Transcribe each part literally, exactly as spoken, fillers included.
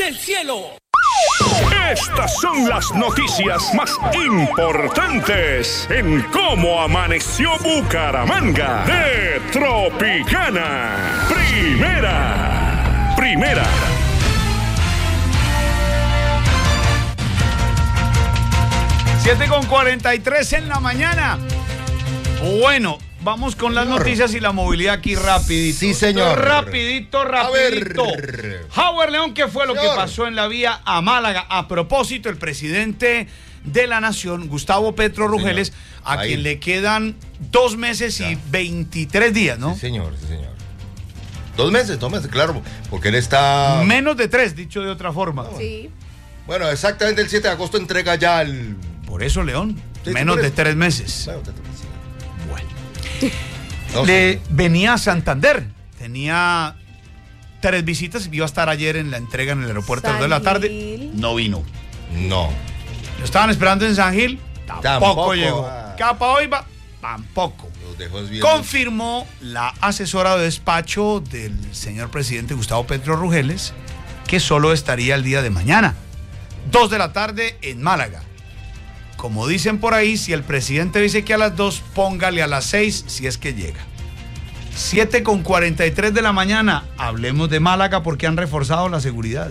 del cielo. Estas son las noticias más importantes en Cómo Amaneció Bucaramanga de Tropicana. Primera, primera. siete con cuarenta y tres en la mañana. Bueno, vamos con las noticias y la movilidad aquí rapidito. Sí, señor. Rapidito, rapidito. A ver. Howard León, ¿qué fue lo Señor. que pasó en la vía a Málaga? A propósito, el presidente de la Nación, Gustavo Petro Rugeles, Señor. a Ahí. quien le quedan dos meses y veintitrés días, ¿no? Sí, señor, sí, señor. Dos meses, dos meses, claro, porque él está... Menos de tres, dicho de otra forma. Sí. Bueno, exactamente el siete de agosto entrega ya el... Por eso, León, Sí, menos por de eso. tres meses. Bueno, te toca, sí. Bueno. No, Le sí. venía a Santander, tenía tres visitas, iba a estar ayer en la entrega en el aeropuerto a las dos de la tarde, Gil. no vino. No. Lo estaban esperando en San Gil, tampoco, Tampoco, llegó. ah. Capa hoy va, tampoco. Los dejó viendo. Confirmó la asesora de despacho del señor presidente Gustavo Petro Rugeles que solo estaría el día de mañana, dos de la tarde en Málaga. Como dicen por ahí, si el presidente dice que a las dos, póngale a las seis si es que llega. siete con cuarenta y tres de la mañana, hablemos de Málaga porque han reforzado la seguridad.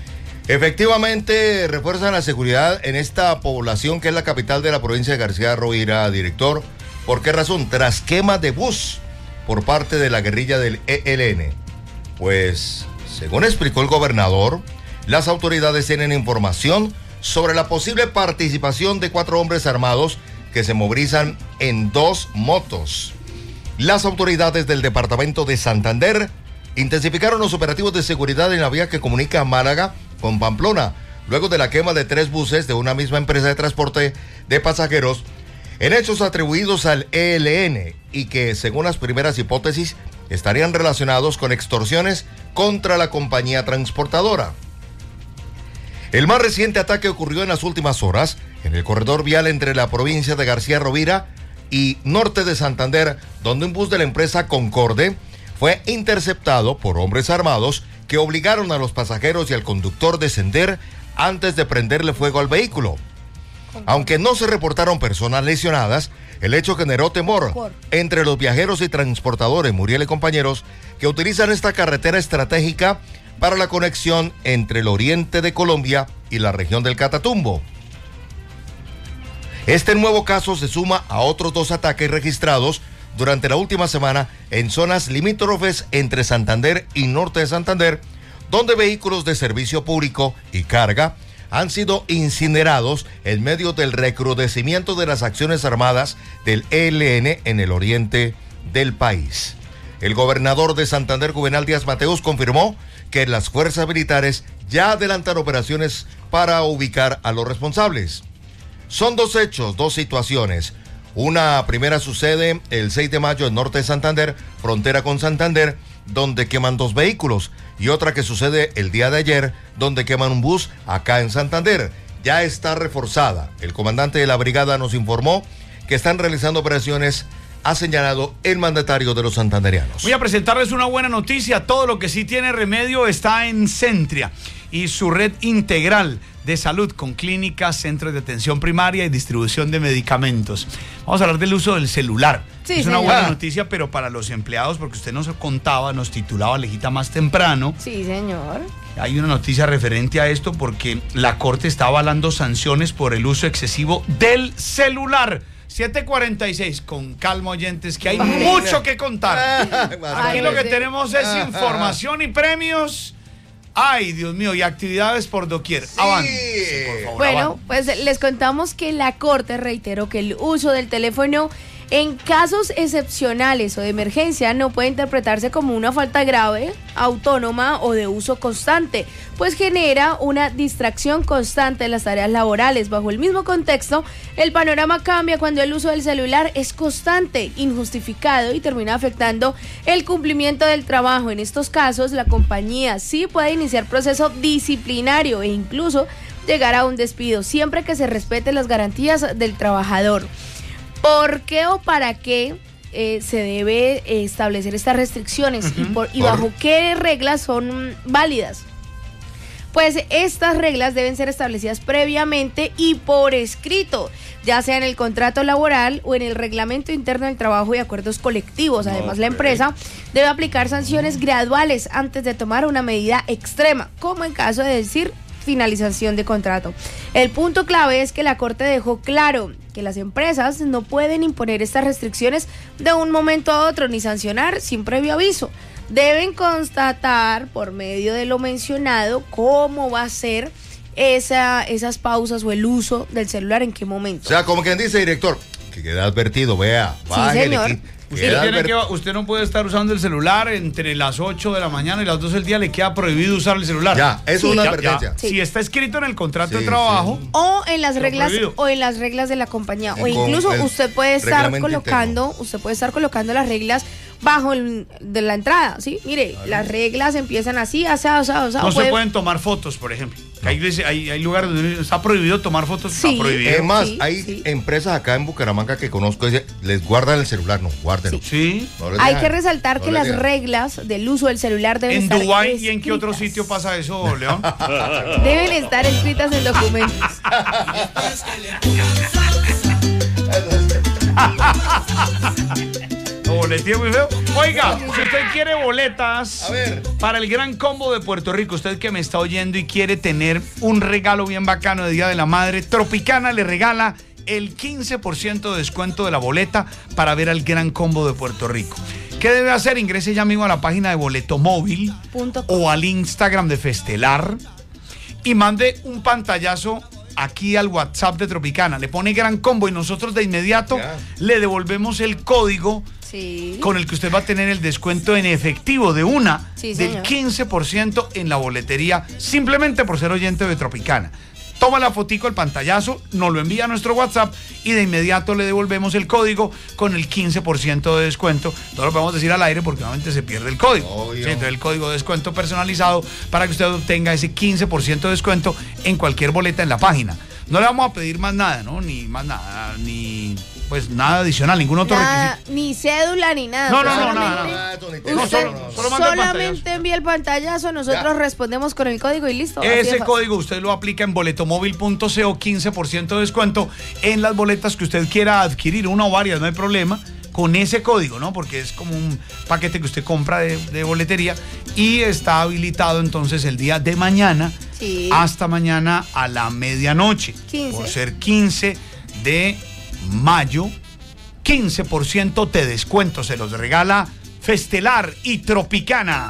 Efectivamente, refuerzan la seguridad en esta población que es la capital de la provincia de García Rovira, director. ¿Por qué razón? Tras quema de bus por parte de la guerrilla del E L N. Pues, según explicó el gobernador, las autoridades tienen información sobre la posible participación de cuatro hombres armados que se movilizan en dos motos. Las autoridades del departamento de Santander intensificaron los operativos de seguridad en la vía que comunica Málaga con Pamplona, luego de la quema de tres buses de una misma empresa de transporte de pasajeros en hechos atribuidos al E L N y que, según las primeras hipótesis, estarían relacionados con extorsiones contra la compañía transportadora. El más reciente ataque ocurrió en las últimas horas en el corredor vial entre la provincia de García Rovira y norte de Santander, donde un bus de la empresa Concorde fue interceptado por hombres armados que obligaron a los pasajeros y al conductor a descender antes de prenderle fuego al vehículo. Aunque no se reportaron personas lesionadas, el hecho generó temor entre los viajeros y transportadores, Muriel y compañeros, que utilizan esta carretera estratégica para la conexión entre el oriente de Colombia y la región del Catatumbo. Este nuevo caso se suma a otros dos ataques registrados durante la última semana en zonas limítrofes entre Santander y norte de Santander, donde vehículos de servicio público y carga han sido incinerados en medio del recrudecimiento de las acciones armadas del E L N en el oriente del país. El gobernador de Santander, Juvenal Díaz Mateus, confirmó que las fuerzas militares ya adelantan operaciones para ubicar a los responsables. Son dos hechos, dos situaciones. Una primera sucede el seis de mayo en norte de Santander, frontera con Santander, donde queman dos vehículos, y otra que sucede el día de ayer, donde queman un bus acá en Santander. Ya está reforzada. El comandante de la brigada nos informó que están realizando operaciones, ha señalado el mandatario de los santanderianos. Voy a presentarles una buena noticia. Todo lo que sí tiene remedio está en Centria y su red integral de salud con clínicas, centros de atención primaria y distribución de medicamentos. Vamos a hablar del uso del celular. Sí, es una señor. buena noticia, pero para los empleados, porque usted nos contaba, nos titulaba Lejita más temprano. Sí, señor. Hay una noticia referente a esto porque la Corte está avalando sanciones por el uso excesivo del celular. siete cuarenta y seis, con calma, oyentes, que hay Vale. mucho que contar. Aquí lo que sí. tenemos es información y premios. Ay, Dios mío, y actividades por doquier. Avance, por favor. Bueno, avance. pues les contamos que la Corte reiteró que el uso del teléfono en casos excepcionales o de emergencia no puede interpretarse como una falta grave, autónoma o de uso constante, pues genera una distracción constante en las tareas laborales. Bajo el mismo contexto, el panorama cambia cuando el uso del celular es constante, injustificado y termina afectando el cumplimiento del trabajo. En estos casos, la compañía sí puede iniciar proceso disciplinario e incluso llegar a un despido, siempre que se respeten las garantías del trabajador. ¿Por qué o para qué eh, se debe eh, establecer estas restricciones? Uh-huh. y, por, y bajo qué reglas son válidas? Pues estas reglas deben ser establecidas previamente y por escrito, ya sea en el contrato laboral o en el reglamento interno del trabajo y acuerdos colectivos. Además, okay. la empresa debe aplicar sanciones graduales antes de tomar una medida extrema, como en caso de decir finalización de contrato. El punto clave es que la Corte dejó claro que las empresas no pueden imponer estas restricciones de un momento a otro ni sancionar sin previo aviso. Deben constatar por medio de lo mencionado cómo va a ser esa, esas pausas o el uso del celular, en qué momento. O sea, como quien dice, director, que queda advertido, vea, sí, señor. Usted, tiene que, usted no puede estar usando el celular entre las ocho de la mañana y las doce del día, le queda prohibido usar el celular. Ya, eso sí. es una ya, advertencia. Ya. Sí. Si está escrito en el contrato sí, de trabajo sí. o en las reglas prohibido. o en las reglas de la compañía, o incluso usted puede estar colocando, interno. usted puede estar colocando las reglas bajo el, de la entrada, ¿sí? Mire, claro. las reglas empiezan así, asado, asado, asado. No puede... se pueden tomar fotos, por ejemplo. No. Hay, hay, hay lugares donde está prohibido tomar fotos, sí. está prohibido. Es más, sí, hay sí. empresas acá en Bucaramanga que conozco, les guardan el celular, no, guárdenlo. Sí. No hay dejan, que resaltar no que las dejan. reglas del uso del celular deben ¿En estar Dubái escritas. ¿Y en qué otro sitio pasa eso, León? Deben estar escritas en documentos. Boletío muy feo. Oiga, si usted quiere boletas A ver. para el gran combo de Puerto Rico, usted que me está oyendo y quiere tener un regalo bien bacano de Día de la Madre, Tropicana le regala el quince por ciento de descuento de la boleta para ver al gran combo de Puerto Rico. ¿Qué debe hacer? Ingrese ya mismo a la página de Boletomóvil o al Instagram de Festelar y mande un pantallazo aquí al WhatsApp de Tropicana. Le pone gran combo y nosotros de inmediato yeah. le devolvemos el código sí. con el que usted va a tener el descuento en efectivo de una sí, del señor. quince por ciento en la boletería, simplemente por ser oyente de Tropicana. Toma la fotico, el pantallazo, nos lo envía a nuestro WhatsApp y de inmediato le devolvemos el código con el quince por ciento de descuento. No lo podemos decir al aire porque obviamente se pierde el código. Sí, entonces el código de descuento personalizado para que usted obtenga ese quince por ciento de descuento en cualquier boleta en la página. No le vamos a pedir más nada, ¿no? Ni más nada, ni pues nada adicional, ningún otro nada, requisito. Ni cédula ni nada. No, no, no, nada. nada. Usted no, solo, solo solamente envía el pantallazo, nosotros ya. respondemos con el código y listo. Ese código usted lo aplica en boletomóvil punto co, quince por ciento de descuento en las boletas que usted quiera adquirir, una o varias, no hay problema, con ese código, ¿no? Porque es como un paquete que usted compra de, de boletería y está habilitado entonces el día de mañana sí. hasta mañana a la medianoche. quince. Por ser quince de mayo, quince por ciento de descuento se los regala Festelar y Tropicana.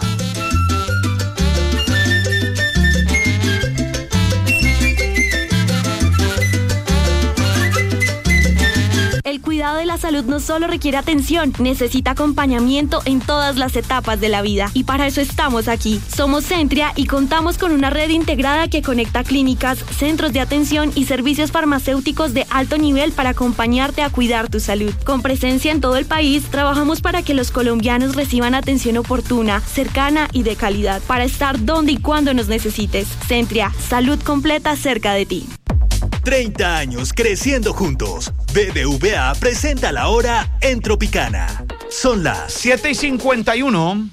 El cuidado de la salud no solo requiere atención, necesita acompañamiento en todas las etapas de la vida. Y para eso estamos aquí. Somos Centria y contamos con una red integrada que conecta clínicas, centros de atención y servicios farmacéuticos de alto nivel para acompañarte a cuidar tu salud. Con presencia en todo el país, trabajamos para que los colombianos reciban atención oportuna, cercana y de calidad, para estar donde y cuando nos necesites. Centria, salud completa cerca de ti. treinta años creciendo juntos. B B V A presenta la hora en Tropicana. Son las siete y cincuenta y uno.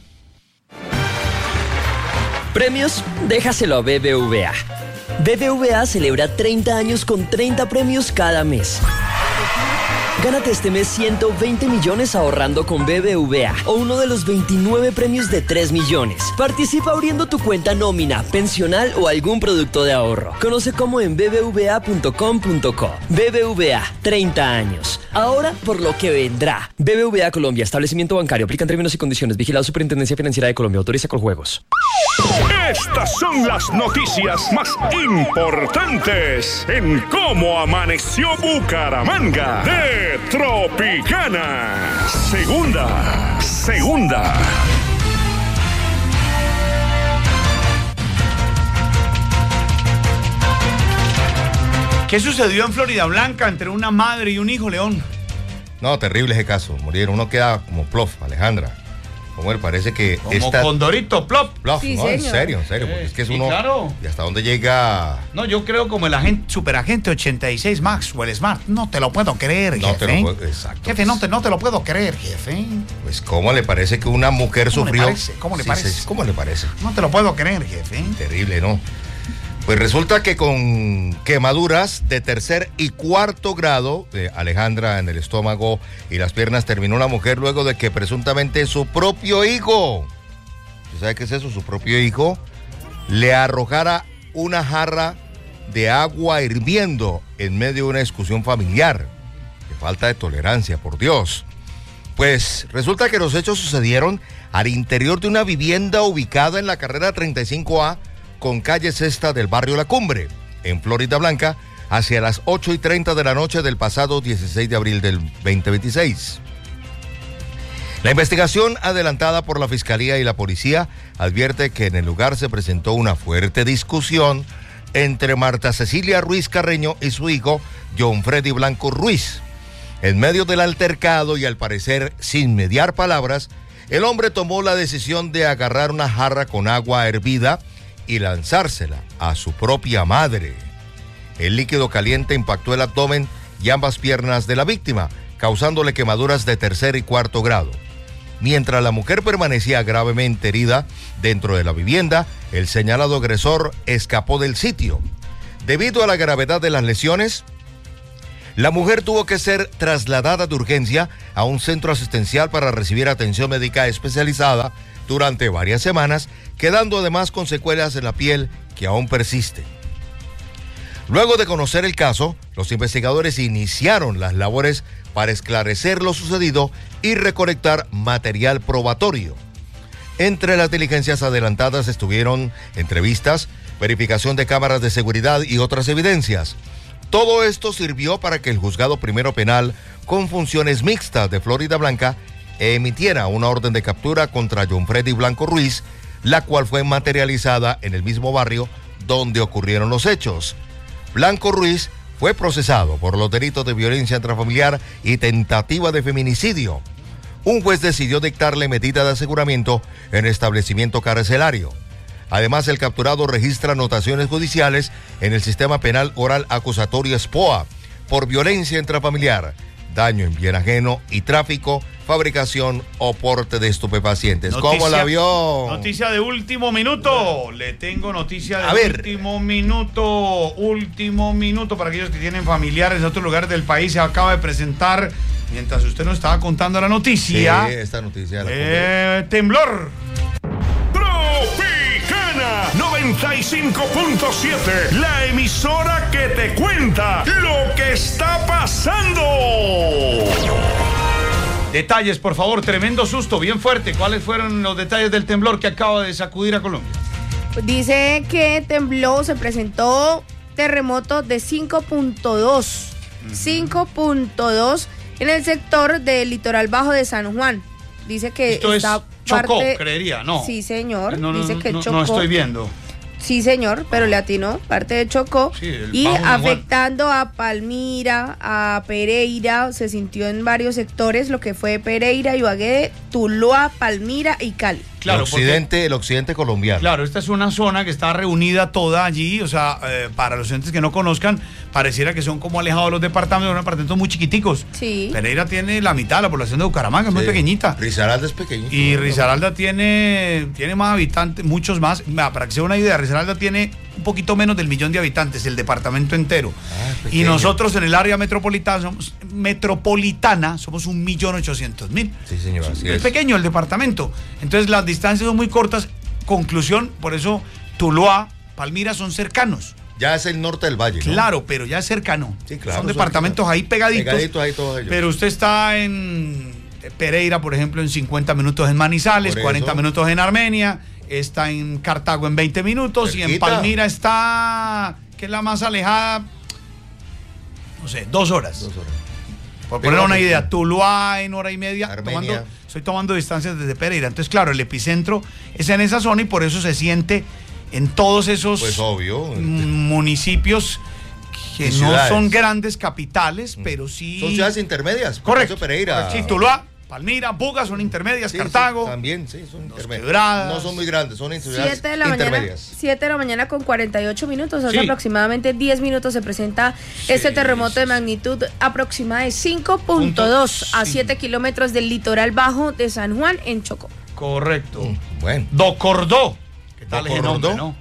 Premios, déjaselo a B B V A. B B V A celebra treinta años con treinta premios cada mes. Gánate este mes ciento veinte millones ahorrando con B B V A o uno de los veintinueve premios de tres millones. Participa abriendo tu cuenta nómina, pensional o algún producto de ahorro. Conoce cómo en b b v a punto com punto co. B B V A, treinta años. Ahora por lo que vendrá. B B V A Colombia, establecimiento bancario. Aplican términos y condiciones. Vigilado Superintendencia Financiera de Colombia. Autoriza con juegos. Estas son las noticias más importantes en Cómo Amaneció Bucaramanga de Tropicana. Segunda, segunda. ¿Qué sucedió en Florida Blanca entre una madre y un hijo, León? No, terrible ese caso. Murieron. Uno queda como plof, Alejandra. Como él parece que como esta... Condorito, plop. Plof, sí, no, señor. en serio, en serio. Sí, porque es que es sí, uno... claro. ¿Y hasta dónde llega? No, yo creo como el agente, superagente ochenta y seis Maxwell Smart. No te lo puedo creer, No jefe. te lo puedo... Exacto. Jefe, no te, no te lo puedo creer, jefe. Pues, ¿cómo le parece que una mujer ¿Cómo sufrió? le parece? ¿Cómo le Sí, parece? sí, ¿Cómo le parece? No te lo puedo creer, jefe. Terrible, ¿no? Pues resulta que con quemaduras de tercer y cuarto grado, de Alejandra en el estómago y las piernas, terminó la mujer luego de que presuntamente su propio hijo, ¿usted sabe qué es eso? Su propio hijo le arrojara una jarra de agua hirviendo en medio de una discusión familiar. Qué falta de tolerancia, por Dios. Pues resulta que los hechos sucedieron al interior de una vivienda ubicada en la carrera treinta y cinco A con calle Sexta del barrio La Cumbre, en Florida Blanca, hacia las ocho y treinta de la noche del pasado dieciséis de abril del veinte veintiséis. La investigación adelantada por la Fiscalía y la Policía advierte que en el lugar se presentó una fuerte discusión entre Marta Cecilia Ruiz Carreño y su hijo, John Freddy Blanco Ruiz. En medio del altercado y al parecer sin mediar palabras, el hombre tomó la decisión de agarrar una jarra con agua hervida y lanzársela a su propia madre. El líquido caliente impactó el abdomen y ambas piernas de la víctima, causándole quemaduras de tercer y cuarto grado. Mientras la mujer permanecía gravemente herida dentro de la vivienda, el señalado agresor escapó del sitio. Debido a la gravedad de las lesiones, la mujer tuvo que ser trasladada de urgencia a un centro asistencial para recibir atención médica especializada durante varias semanas, quedando además con secuelas en la piel que aún persisten. Luego de conocer el caso, los investigadores iniciaron las labores para esclarecer lo sucedido y recolectar material probatorio. Entre las diligencias adelantadas estuvieron entrevistas, verificación de cámaras de seguridad y otras evidencias. Todo esto sirvió para que el Juzgado Primero Penal, con funciones mixtas de Florida Blanca, emitiera una orden de captura contra John Freddy Blanco Ruiz, la cual fue materializada en el mismo barrio donde ocurrieron los hechos. Blanco Ruiz fue procesado por los delitos de violencia intrafamiliar y tentativa de feminicidio. Un juez decidió dictarle medida de aseguramiento en establecimiento carcelario. Además, el capturado registra anotaciones judiciales en el Sistema Penal Oral Acusatorio S P O A por violencia intrafamiliar, daño en bien ajeno y tráfico, fabricación o porte de estupefacientes. Noticia, ¿Cómo la vio? Noticia de último minuto. Le tengo noticia de A ver. último minuto. Último minuto para aquellos que tienen familiares en otros lugares del país. Se acaba de presentar, mientras usted nos estaba contando la noticia. Sí, esta noticia. La eh, temblor. Tropicana noventa y cinco punto siete, la emisora que te cuenta lo que está pasando. Detalles, por favor, tremendo susto, bien fuerte. ¿Cuáles fueron los detalles del temblor que acaba de sacudir a Colombia? Dice que tembló, se presentó terremoto de cinco punto dos. cinco punto dos en el sector del litoral bajo de San Juan. Dice que Esto está es Chocó, parte... creería, ¿no? Sí, señor. No, no, Dice que no, Chocó. no estoy viendo. Sí, señor, pero le atinó, parte de Chocó, Sí, el y Bajo San Juan. afectando a Palmira, a Pereira, se sintió en varios sectores, lo que fue Pereira, Ibagué, Tuluá, Palmira y Cali. Claro, el occidente, porque, el occidente colombiano. claro, esta es una zona que está reunida toda allí, o sea, eh, para los entes que no conozcan, pareciera que son como alejados los departamentos, son departamentos muy chiquiticos. Sí. Pereira tiene la mitad de la población de Bucaramanga, es muy Sí. pequeñita. Risaralda es pequeñito. Y Risaralda tiene, tiene más habitantes, muchos más. Mira, para que se dé una idea, Risaralda tiene un poquito menos del millón de habitantes, el departamento entero. Ah, y pequeño. nosotros en el área metropolitana somos, metropolitana somos un millón ochocientos mil. Sí, señor, así Es es. pequeño el departamento. Entonces las distancias son muy cortas. Conclusión, por eso Tuluá, Palmira son cercanos. Ya es el norte del valle, ¿no? Claro, pero ya es cercano. Sí, claro, Son son departamentos ahí pegaditos. Pegaditos ahí todos ellos. Pero usted está en Pereira, por ejemplo, en cincuenta minutos en Manizales, Por cuarenta eso. minutos en Armenia, está en Cartago en veinte minutos y en Cerquita. Palmira está, que es la más alejada, no sé, dos horas. Dos horas. Por Pero poner una no, idea, Tuluá en hora y media, Armenia. tomando, estoy tomando distancias desde Pereira. Entonces, claro, el epicentro es en esa zona y por eso se siente en todos esos Pues obvio. mm, municipios que Y no ciudades. son grandes capitales, pero sí... Son ciudades intermedias. por Correcto. eso Pereira. Sí, Tuluá, Palmira, Buga son intermedias, Sí, Cartago. sí, también, sí, son intermedias. Quebradas. No son muy grandes, son ciudades siete de la mañana, intermedias. siete de la mañana con cuarenta y ocho minutos, hace Sí. aproximadamente diez minutos se presenta este terremoto de magnitud aproximada de cinco punto dos a Sí. siete kilómetros del litoral bajo de San Juan en Chocó. Correcto. Bueno. Docordó. ¿Qué tal ese Docordó. nombre, no?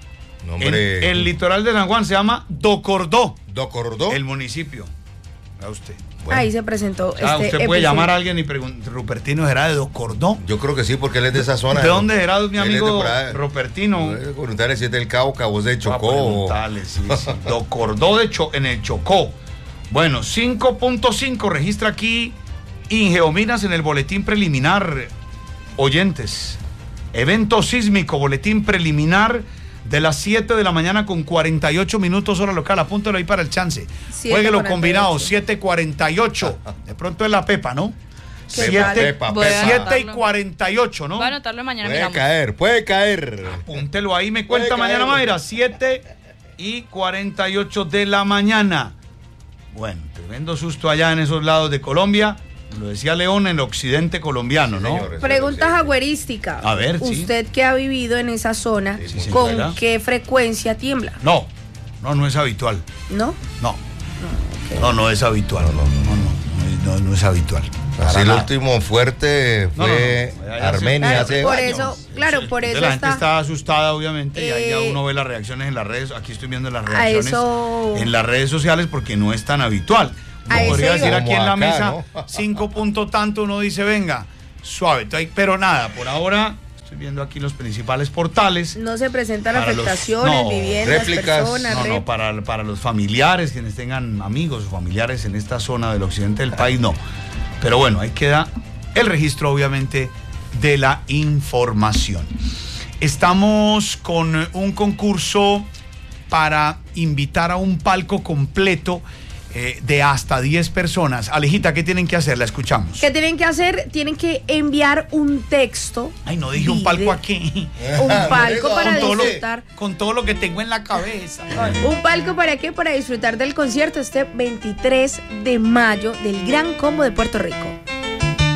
Nombre... El, el litoral de San Juan se llama Docordó. ¿Docordó? El municipio. Vea usted. Bueno. Ahí se presentó. O sea, este usted puede episodio. llamar a alguien y preguntar, Rupertino será de Docordó. Yo creo que sí, porque él es de esa zona. ¿De dónde será mi amigo ahí, Rupertino? Preguntarle si es del Cauca o es de Chocó. Preguntarle, sí, sí. Docordó de Cho en el Chocó. Bueno, cinco punto cinco registra aquí Ingeominas en el boletín preliminar. Oyentes, evento sísmico, boletín preliminar de las siete de la mañana con cuarenta y ocho minutos hora local. Apúntelo ahí para el chance. Jueguelo combinado, siete cuarenta y ocho. De pronto es la Pepa, ¿no? siete y cuarenta y ocho, ¿no? Voy a anotarlo mañana. Puede miramos. caer, puede caer. Apúntelo ahí, me cuenta mañana, Mayra. siete y cuarenta y ocho de la mañana. Bueno, tremendo susto allá en esos lados de Colombia. Lo decía León, en el occidente colombiano, ¿no? Sí, señores, Pregunta sí. jaguerística. A ver, sí. Usted que ha vivido en esa zona, Sí, sí, ¿con señora. qué frecuencia tiembla? No, no, no es habitual. ¿No? No, no, no es habitual. No, no, no, no, no es habitual. Así Para el nada. último fuerte No, fue no, no, ya- ya Armenia Claro, hace por años. eso, claro, Sí, por entonces eso la gente está. está asustada, obviamente, y ahí ya Eh, uno ve las reacciones en las redes. Aquí estoy viendo las a reacciones eso- en las redes sociales porque no es tan habitual. Uno A podría ese decir iba. aquí en la Como acá, mesa, ¿no? cinco puntos tanto, uno dice, venga, suave. Entonces, pero nada, por ahora estoy viendo aquí los principales portales. No se presentan Para los- afectaciones, no, viviendas, réplicas, personas, No, no, rep- para, para los familiares, quienes tengan amigos o familiares en esta zona del occidente del país, no. Pero bueno, ahí queda el registro, obviamente, de la información. Estamos con un concurso para invitar a un palco completo eh, de hasta diez personas. Alejita, ¿qué tienen que hacer? La escuchamos. ¿Qué tienen que hacer? Tienen que enviar un texto. Ay, no dije un palco video, aquí. Un palco para Con todo, lo, disfrutar. con todo lo que tengo en la cabeza. ¿Un palco para qué? Para disfrutar del concierto este veintitrés de mayo del Gran Combo de Puerto Rico.